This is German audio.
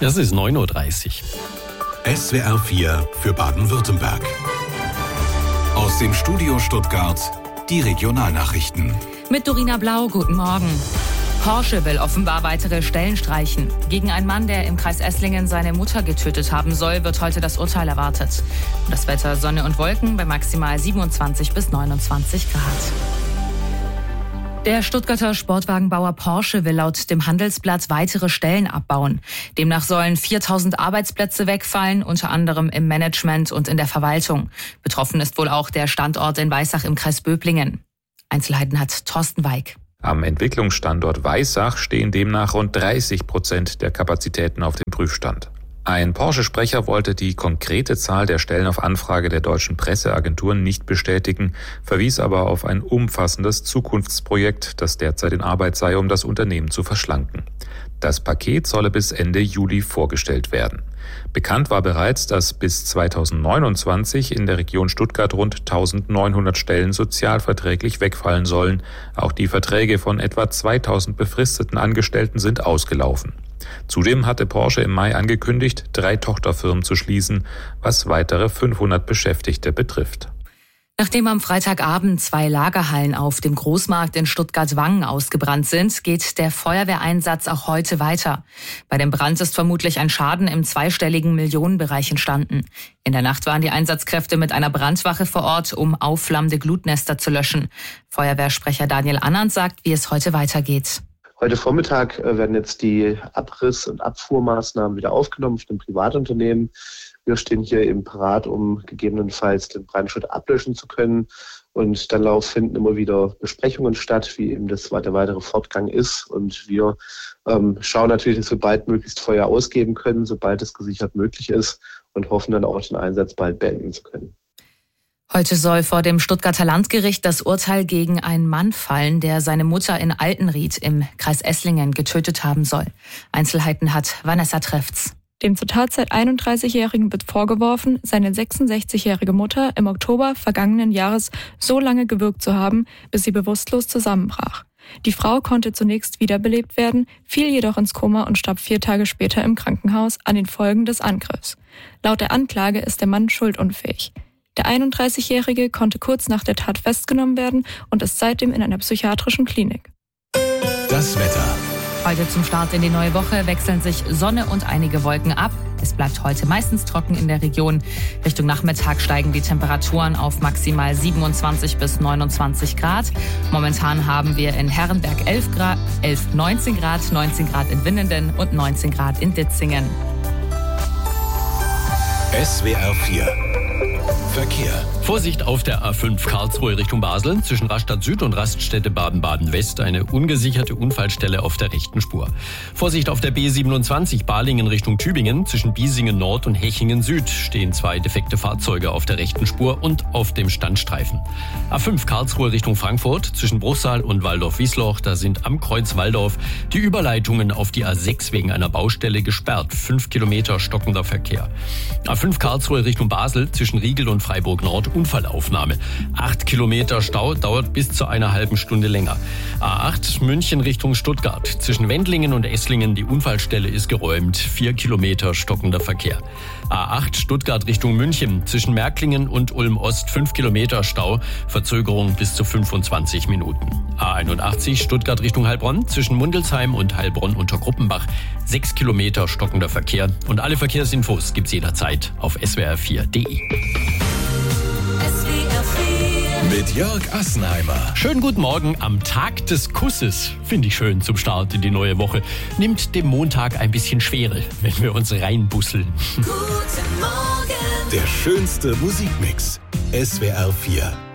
Das ist 9.30 Uhr. SWR 4 für Baden-Württemberg. Aus dem Studio Stuttgart die Regionalnachrichten. Mit Dorina Blau, guten Morgen. Porsche will offenbar weitere Stellen streichen. Gegen einen Mann, der im Kreis Esslingen seine Mutter getötet haben soll, wird heute das Urteil erwartet. Und das Wetter Sonne und Wolken bei maximal 27 bis 29 Grad. Der Stuttgarter Sportwagenbauer Porsche will laut dem Handelsblatt weitere Stellen abbauen. Demnach sollen 4.000 Arbeitsplätze wegfallen, unter anderem im Management und in der Verwaltung. Betroffen ist wohl auch der Standort in Weissach im Kreis Böblingen. Einzelheiten hat Thorsten Weig. Am Entwicklungsstandort Weissach stehen demnach rund 30% der Kapazitäten auf dem Prüfstand. Ein Porsche-Sprecher wollte die konkrete Zahl der Stellen auf Anfrage der deutschen Presseagenturen nicht bestätigen, verwies aber auf ein umfassendes Zukunftsprojekt, das derzeit in Arbeit sei, um das Unternehmen zu verschlanken. Das Paket solle bis Ende Juli vorgestellt werden. Bekannt war bereits, dass bis 2029 in der Region Stuttgart rund 1.900 Stellen sozialverträglich wegfallen sollen. Auch die Verträge von etwa 2.000 befristeten Angestellten sind ausgelaufen. Zudem hatte Porsche im Mai angekündigt, 3 Tochterfirmen zu schließen, was weitere 500 Beschäftigte betrifft. Nachdem am Freitagabend 2 Lagerhallen auf dem Großmarkt in Stuttgart-Wangen ausgebrannt sind, geht der Feuerwehreinsatz auch heute weiter. Bei dem Brand ist vermutlich ein Schaden im zweistelligen Millionenbereich entstanden. In der Nacht waren die Einsatzkräfte mit einer Brandwache vor Ort, um aufflammende Glutnester zu löschen. Feuerwehrsprecher Daniel Annand sagt, wie es heute weitergeht. Heute Vormittag werden jetzt die Abriss- und Abfuhrmaßnahmen wieder aufgenommen für ein Privatunternehmen. Wir stehen hier eben parat, um gegebenenfalls den Brandschutz ablöschen zu können. Und dann finden immer wieder Besprechungen statt, wie eben der weitere Fortgang ist. Und wir schauen natürlich, dass wir bald möglichst Feuer ausgeben können, sobald es gesichert möglich ist, und hoffen dann auch, den Einsatz bald beenden zu können. Heute soll vor dem Stuttgarter Landgericht das Urteil gegen einen Mann fallen, der seine Mutter in Altenried im Kreis Esslingen getötet haben soll. Einzelheiten hat Vanessa Trefts. Dem zur Tatzeit 31-Jährigen wird vorgeworfen, seine 66-jährige Mutter im Oktober vergangenen Jahres so lange gewürgt zu haben, bis sie bewusstlos zusammenbrach. Die Frau konnte zunächst wiederbelebt werden, fiel jedoch ins Koma und starb 4 Tage später im Krankenhaus an den Folgen des Angriffs. Laut der Anklage ist der Mann schuldunfähig. Der 31-Jährige konnte kurz nach der Tat festgenommen werden und ist seitdem in einer psychiatrischen Klinik. Das Wetter. Heute zum Start in die neue Woche wechseln sich Sonne und einige Wolken ab. Es bleibt heute meistens trocken in der Region. Richtung Nachmittag steigen die Temperaturen auf maximal 27 bis 29 Grad. Momentan haben wir in Herrenberg 19 Grad in Winnenden und 19 Grad in Ditzingen. SWR 4 Verkehr. Vorsicht auf der A5 Karlsruhe Richtung Basel. Zwischen Rastatt Süd und Raststätte Baden-Baden-West eine ungesicherte Unfallstelle auf der rechten Spur. Vorsicht auf der B27 Balingen Richtung Tübingen. Zwischen Biesingen Nord und Hechingen Süd stehen 2 defekte Fahrzeuge auf der rechten Spur und auf dem Standstreifen. A5 Karlsruhe Richtung Frankfurt. Zwischen Bruchsal und Waldorf-Wiesloch. Da sind am Kreuz Waldorf die Überleitungen auf die A6 wegen einer Baustelle gesperrt. 5 Kilometer stockender Verkehr. A5 Karlsruhe Richtung Basel. Zwischen Riegel und Freiburg Nord Unfallaufnahme. 8 Kilometer Stau, dauert bis zu einer halben Stunde länger. A8 München Richtung Stuttgart. Zwischen Wendlingen und Esslingen die Unfallstelle ist geräumt. 4 Kilometer stockender Verkehr. A8 Stuttgart Richtung München. Zwischen Märklingen und Ulm Ost 5 Kilometer Stau. Verzögerung bis zu 25 Minuten. A81 Stuttgart Richtung Heilbronn. Zwischen Mundelsheim und Heilbronn unter Gruppenbach 6 Kilometer stockender Verkehr. Und alle Verkehrsinfos gibt's jederzeit auf swr4.de. Mit Jörg Assenheimer. Schönen guten Morgen am Tag des Kusses. Finde ich schön zum Start in die neue Woche. Nimmt dem Montag ein bisschen Schwere, wenn wir uns reinbusseln. Guten Morgen. Der schönste Musikmix. SWR 4.